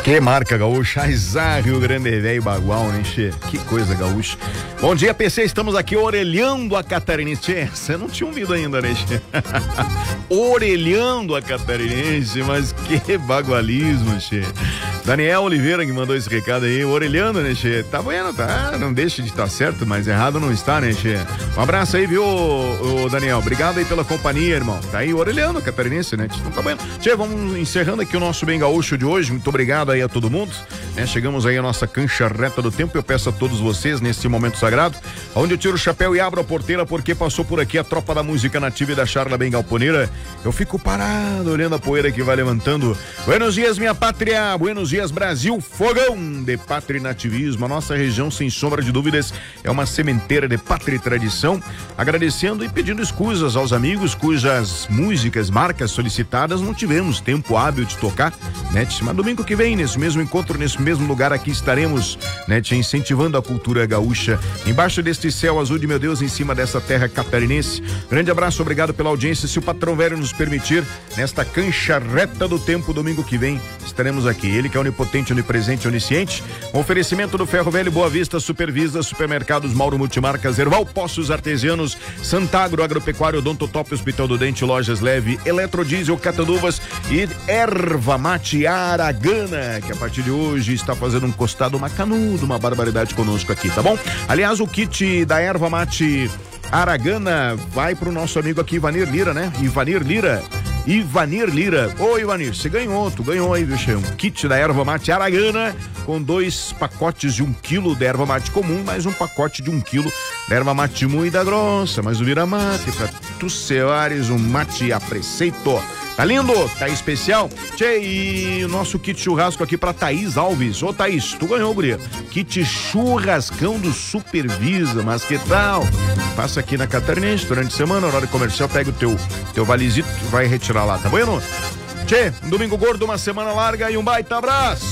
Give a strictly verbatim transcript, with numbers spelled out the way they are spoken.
Que marca gaúcha, Aizar, Rio Grande Velho, Bagual, né, che? Que coisa gaúcha. Bom dia, P C, estamos aqui orelhando a catarinense. Che, você não tinha ouvido ainda, né, che? Orelhando a catarinense, mas que bagualismo, che. Daniel Oliveira que mandou esse recado aí, orelhando, né, che? Tá vendo, tá? Não deixa de estar certo, mas errado não está, né, che? Um abraço aí, viu, ô, ô, Daniel? Obrigado aí pela companhia, irmão. Tá aí orelhando a catarinense, né? Não tá vendo? Che, vamos encerrando aqui o nosso Bem Gaúcho de hoje. Muito obrigado aí a todo mundo, né? Chegamos aí à nossa cancha reta do tempo. Eu peço a todos vocês nesse momento sagrado, onde eu tiro o chapéu e abro a porteira, porque passou por aqui a tropa da música nativa e da charla bem galponeira. Eu fico parado olhando a poeira que vai levantando. Buenos dias, minha pátria, buenos dias, Brasil, fogão de pátria e nativismo. A nossa região, sem sombra de dúvidas, é uma sementeira de pátria e tradição. Agradecendo e pedindo escusas aos amigos cujas músicas, marcas solicitadas não tivemos tempo hábil de tocar, né? Mas domingo que vem, nesse mesmo encontro, nesse mesmo lugar aqui estaremos, né, te incentivando a cultura gaúcha, embaixo deste céu azul de meu Deus, em cima dessa terra catarinense. Grande abraço, obrigado pela audiência. Se o patrão velho nos permitir, nesta cancha reta do tempo, domingo que vem, estaremos aqui. Ele que é onipotente, onipresente, onisciente. Um oferecimento do Ferro Velho, Boa Vista, Supervisa, Supermercados Mauro Multimarcas, Erval Poços Artesianos, Santagro Agropecuário, Odontotop, Hospital do Dente, Lojas Leve, Eletrodiesel, Catanduvas e Erva Mate Aragana, que a partir de hoje está fazendo um costado macanudo, uma barbaridade conosco aqui, tá bom? Aliás, o kit da Erva Mate Aragana vai pro nosso amigo aqui, Ivanir Lira, né? Ivanir Lira. Ivanir Lira. Ô, Ivanir, você ganhou, tu ganhou aí, viu, che? Um kit da Erva Mate Aragana com dois pacotes de um quilo da erva mate comum, mais um pacote de um quilo da erva mate moída grossa, mais o vira mate pra tu ceares um mate a preceito. Tá lindo? Tá especial? Tchê, e o nosso kit churrasco aqui pra Thaís Alves. Ô, Thaís, tu ganhou, guria. Kit churrascão do Supervisa, mas que tal? Passa aqui na Catarinense durante a semana, horário comercial, pega o teu, teu valizito e vai retirar lá, tá bueno? Tchê, um domingo gordo, uma semana larga e um baita abraço.